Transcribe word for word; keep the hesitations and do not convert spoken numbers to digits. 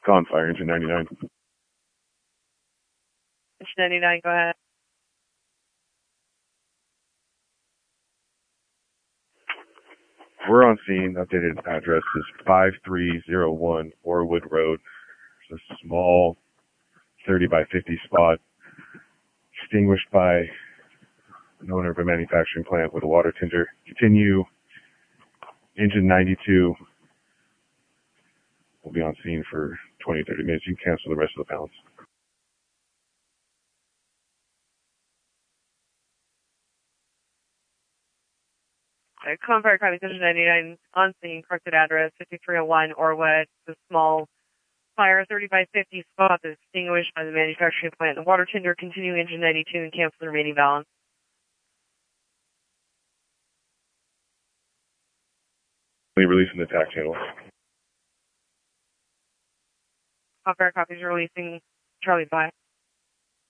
Con fire, engine ninety-nine. Engine ninety-nine, go ahead. We're on scene. Updated address is five three zero one Orwood Road. It's a small thirty by fifty spot, extinguished by an owner of a manufacturing plant with a water tender. Continue. Engine ninety-two will be on scene for twenty, thirty minutes. You can cancel the rest of the balance. Uh, Con fire, copy, engine ninety-nine, on scene, corrected address, fifty-three oh one Orwood. It's a small fire, thirty by fifty spot that's extinguished by the manufacturing plant. The water tender, continue engine ninety-two and cancel the remaining balance. Releasing the tack channel. Con fire, copies, releasing Charlie five.